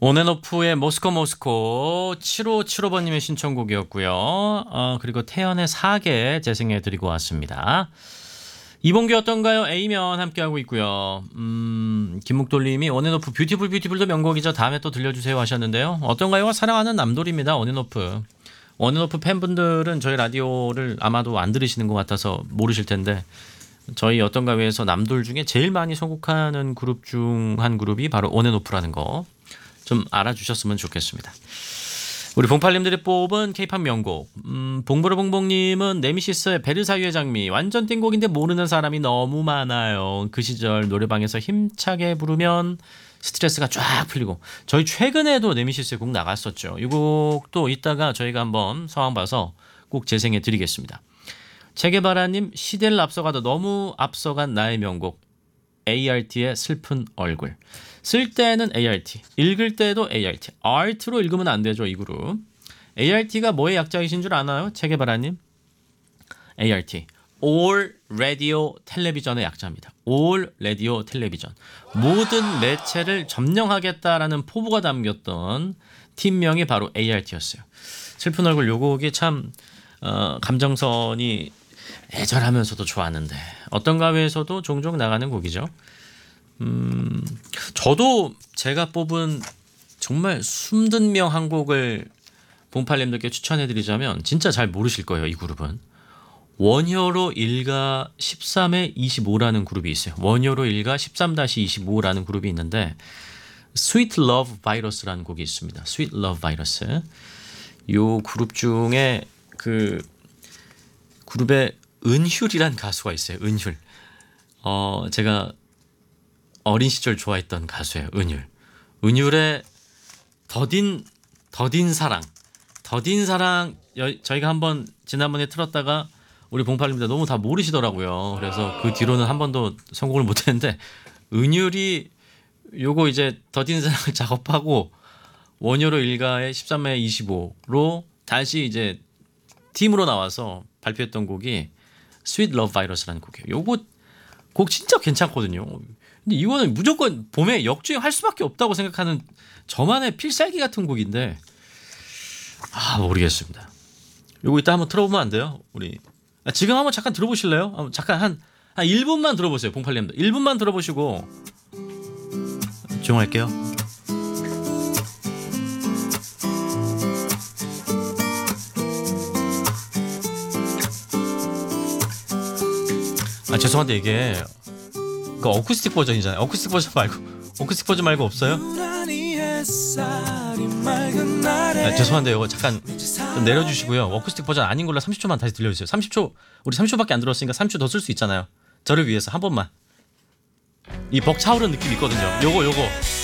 온앤오프의 모스코 7575번님의 신청곡이었고요. 그리고 태연의 사계 재생해드리고 왔습니다. 이봉규 어떤가요? A면 함께하고 있고요. 김묵돌님이 온앤오프 뷰티풀도 명곡이죠. 다음에 또 들려주세요 하셨는데요. 어떤가요가 사랑하는 남돌입니다. 온앤오프. 온앤오프 팬분들은 저희 라디오를 아마도 안 들으시는 것 같아서 모르실 텐데 저희 어떤가요에서 남돌 중에 제일 많이 선곡하는 그룹 중 한 그룹이 바로 온앤오프라는 거 좀 알아주셨으면 좋겠습니다. 우리 봉팔님들이 뽑은 K-팝 명곡 봉브르봉봉님은 네미시스의 베르사유의 장미 완전 띵곡인데 모르는 사람이 너무 많아요. 그 시절 노래방에서 힘차게 부르면 스트레스가 쫙 풀리고 저희 최근에도 네미시스의 곡 나갔었죠. 이 곡도 이따가 저희가 한번 상황 봐서 꼭 재생해 드리겠습니다. 체게바라님 시대를 앞서가도 너무 앞서간 나의 명곡 ART의 슬픈 얼굴. 쓸 때는 ART, 읽을 때도 ART. R로 읽으면 안 되죠, 이 그룹. ART가 뭐의 약자이신 줄 아나요? 체게바라님? ART, All Radio 텔레비전의 약자입니다. All Radio 텔레비전. 모든 매체를 점령하겠다라는 포부가 담겼던 팀명이 바로 ART였어요. 슬픈 얼굴 요 곡이 참 감정선이 애절하면서도 좋았는데 어떤가요에서도 종종 나가는 곡이죠. 저도 제가 뽑은 정말 숨든 명 한 곡을 봉팔님들께 추천해드리자면 진짜 잘 모르실 거예요. 이 그룹은 원효로 일가 13의 25라는 그룹이 있어요. 원효로 일가 13-25라는 그룹이 있는데 Sweet Love Virus라는 곡이 있습니다. Sweet Love Virus. 요 그룹 중에 그 그룹에 은휼이란 가수가 있어요. 은휼. 제가 어린 시절 좋아했던 가수예요. 은휼. 은휼의 더딘 사랑. 더딘 사랑 저희가 한번 지난번에 틀었다가 우리 봉팔님들 너무 다 모르시더라고요. 그래서 그 뒤로는 한 번도 성공을 못했는데 은휼이 요거 이제 더딘 사랑을 작업하고 원효로 일가의 13회 25로 다시 이제 팀으로 나와서 발표했던 곡이 Sweet Love Virus라는 곡이에요. 요거 곡 진짜 괜찮거든요. 근데 이거는 무조건 봄에 역주행할 수밖에 없다고 생각하는 저만의 필살기 같은 곡인데 모르겠습니다. 요거 이따 한번 들어보면 안 돼요? 우리 지금 한번 잠깐 들어보실래요? 잠깐 한 1분만 들어보세요. 봉팔님들 1분만 들어보시고 조용할게요. 죄송한데 이게 그 어쿠스틱 버전이잖아요. 어쿠스틱 버전 말고 없어요? 죄송한데 이거 잠깐 좀 내려주시고요. 어쿠스틱 버전 아닌 걸로 30초만 다시 들려주세요. 30초 우리 30초밖에 안 들었으니까 30초 더 쓸 수 있잖아요. 저를 위해서 한 번만. 이 벅차오르는 느낌 있거든요. 요거